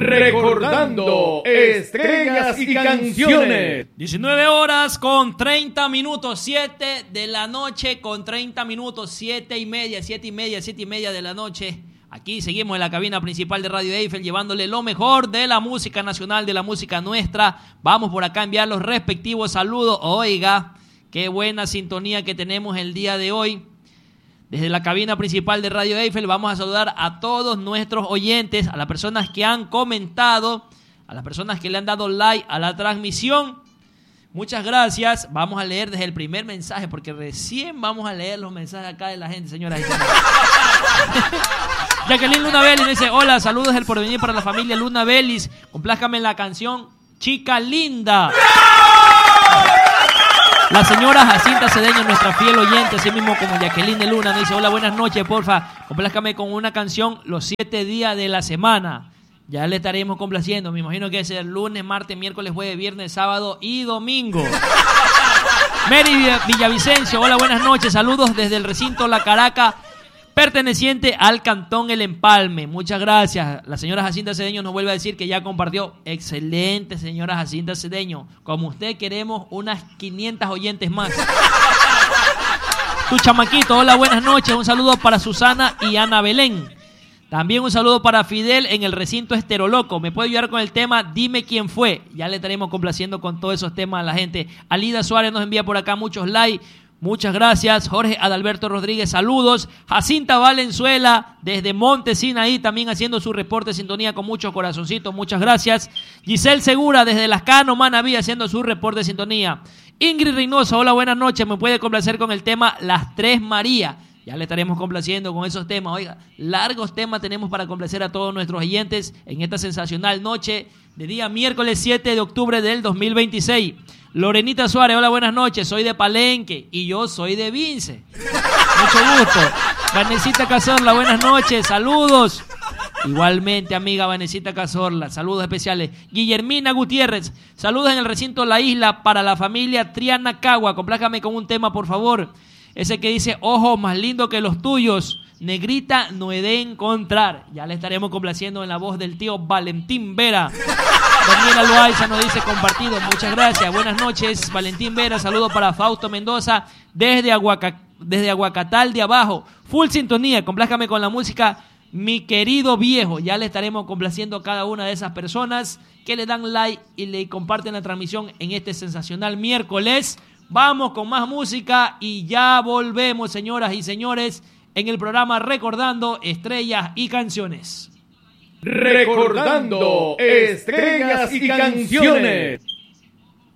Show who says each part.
Speaker 1: Recordando estrellas y canciones.
Speaker 2: 19 horas con 30 minutos, 7 de la noche con 30 minutos, 7 y media de la noche. Aquí seguimos en la cabina principal de Radio Eiffel llevándole lo mejor de la música nacional, de la música nuestra. Vamos por acá a enviar los respectivos saludos. Oiga, qué buena sintonía que tenemos el día de hoy. Desde la cabina principal de Radio Eiffel vamos a saludar a todos nuestros oyentes, a las personas que han comentado, a las personas que le han dado like a la transmisión. Muchas gracias. Vamos a leer desde el primer mensaje, porque recién vamos a leer los mensajes acá de la gente, señoras y señores. Jacqueline Luna Vélez dice: hola, saludos del porvenir para la familia Luna Vélez. Complázcame en la canción Chica Linda. La señora Jacinta Cedeño, nuestra fiel oyente, así mismo como Jacqueline de Luna, dice: hola, buenas noches, porfa, complázcame con una canción Los 7 días de la semana. Ya le estaremos complaciendo, me imagino que es el lunes, martes, miércoles, jueves, viernes, sábado y domingo. Mary Villavicencio, hola, buenas noches, saludos desde el recinto La Caraca, perteneciente al Cantón El Empalme. Muchas gracias. La señora Jacinta Cedeño nos vuelve a decir que ya compartió. Excelente, señora Jacinta Cedeño. Como usted queremos unas 500 oyentes más. Tu chamaquito, hola, buenas noches. Un saludo para Susana y Ana Belén. También un saludo para Fidel en el recinto Esteroloco. ¿Me puede ayudar con el tema Dime quién fue? Ya le estaremos complaciendo con todos esos temas a la gente. Alida Suárez nos envía por acá muchos likes. Muchas gracias. Jorge Adalberto Rodríguez, saludos. Jacinta Valenzuela desde Monte Sinaí también haciendo su reporte de sintonía con muchos corazoncitos. Muchas gracias. Giselle Segura desde Lascano, Manaví, haciendo su reporte de sintonía. Ingrid Reynoso, hola, buenas noches. Me puede complacer con el tema Las Tres Marías. Ya le estaremos complaciendo con esos temas. Oiga, largos temas tenemos para complacer a todos nuestros oyentes en esta sensacional noche de día miércoles 7 de octubre del 2026. Lorenita Suárez, hola, buenas noches. Soy de Palenque y yo soy de Vince. Mucho gusto. Vanesita Cazorla, buenas noches. Saludos. Igualmente, amiga Vanesita Cazorla, saludos especiales. Guillermina Gutiérrez, saludos en el recinto La Isla para la familia Triana Cagua. Complácame con un tema, por favor. Ese que dice: ojos más lindos que los tuyos, negrita no he de encontrar. Ya le estaremos complaciendo en la voz del tío Valentín Vera. Daniela Loaiza nos dice: compartido, muchas gracias. Buenas noches, Valentín Vera. Saludos para Fausto Mendoza desde Aguacatal de Abajo. Full sintonía, complázcame con la música Mi Querido Viejo. Ya le estaremos complaciendo a cada una de esas personas que le dan like y le comparten la transmisión en este sensacional miércoles. Vamos con más música y ya volvemos, señoras y señores, en el programa Recordando Estrellas y Canciones.
Speaker 1: Recordando estrellas y canciones.